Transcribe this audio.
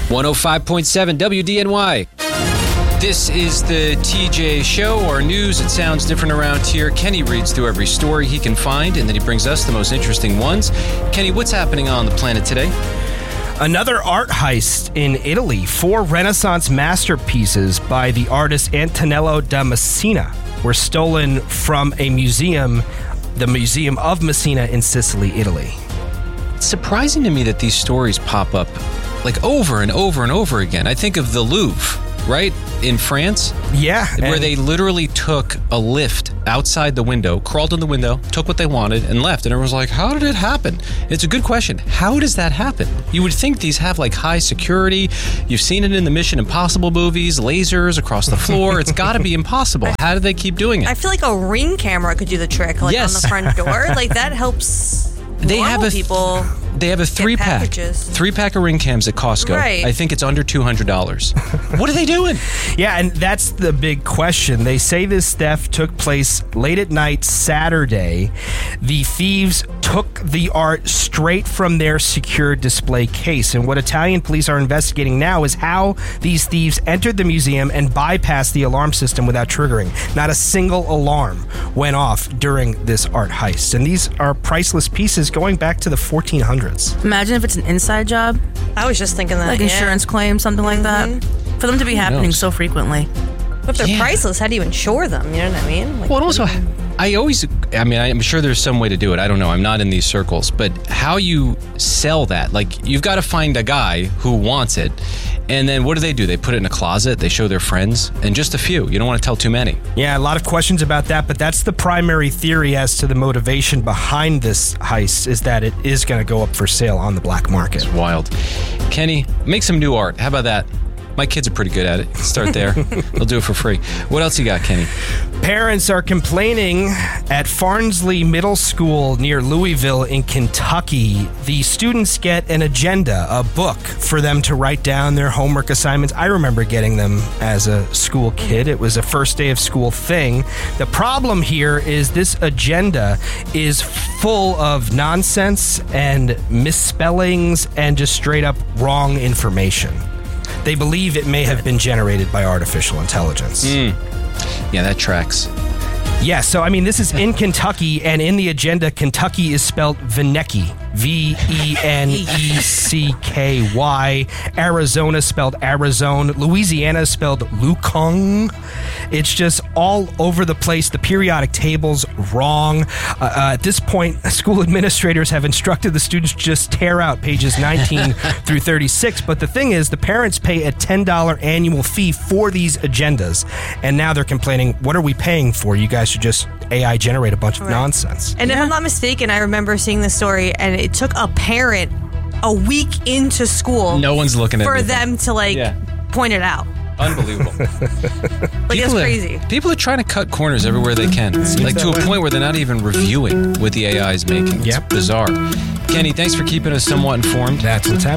105.7 WDNY. This is the TJ Show, our news. It sounds different around here. Kenny reads through every story he can find, and then he brings us the most interesting ones. Kenny, what's happening on the planet today? Another art heist in Italy. 4 Renaissance masterpieces by the artist Antonello da Messina were stolen from a museum, the Museum of Messina in Sicily, Italy. It's surprising to me that these stories pop up like over and over and over again. I think of the Louvre, right, in France? Yeah. Where they literally took a lift outside the window, crawled in the window, took what they wanted, and left. And everyone's like, how did it happen? It's a good question. How does that happen? You would think these have like high security. You've seen it in the Mission Impossible movies, lasers across the floor. It's got to be impossible. How do they keep doing it? I feel like a Ring camera could do the trick, like Yes. on the front door. Like that helps. They have a people. They have a 3-pack. packages. 3-pack of Ring cams at Costco. Right. I think it's under $200. What are they doing? Yeah, and that's the big question. They say this theft took place late at night Saturday. The thieves took the art straight from their secure display case. And what Italian police are investigating now is how these thieves entered the museum and bypassed the alarm system without triggering. Not a single alarm went off during this art heist. And these are priceless pieces going back to the 1400s. Imagine if it's an inside job, I was just thinking that. like insurance claims, something like that. For them to be happening knows? so frequently. But if they're Yeah. priceless, how do you insure them? You know what I mean? Like, Well, and also, I'm sure there's some way to do it. I don't know. I'm not in these circles. But how you sell that, like, you've got to find a guy who wants it. And then what do? They put it in a closet. They show their friends. And just a few. You don't want to tell too many. Yeah, a lot of questions about that, but that's the primary theory as to the motivation behind this heist, is that it is going to go up for sale on the black market. Wild. Kenny, make some new art. How about that? My kids are pretty good at it. Start there. They'll do it for free. What else you got, Kenny? Parents are complaining at Farnsley Middle School near Louisville in Kentucky. The students get an agenda, a book for them to write down their homework assignments. I remember getting them as a school kid. It was a first day of school thing. The problem here is this agenda is full of nonsense and misspellings and just straight up wrong information. They believe it may have been generated by artificial intelligence. Yeah, that tracks. Yeah, so I mean, this is in Kentucky, and in the agenda, Kentucky is spelled Veneki. V-E-N-E-C-K-Y. Arizona spelled Arizona. Louisiana spelled Lukong. It's just all over the place. The periodic table's wrong. At this point, school administrators have instructed the students to just tear out pages 19 through 36. But the thing is, the parents pay a $10 annual fee for these agendas. And now they're complaining, what are we paying for? You guys should just AI generate a bunch of nonsense. And if I'm not mistaken, I remember seeing this story, and it took a parent a week into school. No one's looking at for anything. them to point it out. Unbelievable. Like, it's crazy. People are trying to cut corners everywhere they can. Like to a point where they're not even reviewing what the AI is making. It's bizarre. Kenny, thanks for keeping us somewhat informed. That's what's happening.